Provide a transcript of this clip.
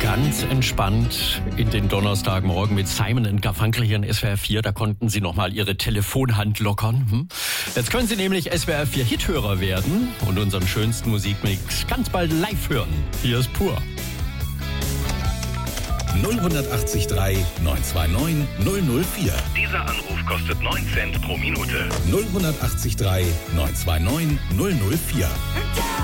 Ganz entspannt in den Donnerstagmorgen mit Simon & Garfunkel hier in SWR 4. Da konnten Sie nochmal Ihre Telefonhand lockern. Jetzt können Sie nämlich SWR 4 Hithörer werden und unseren schönsten Musikmix ganz bald live hören. Hier ist Pur. 08039 929 004. Dieser Anruf kostet 9 Cent pro Minute. 08039 929 004.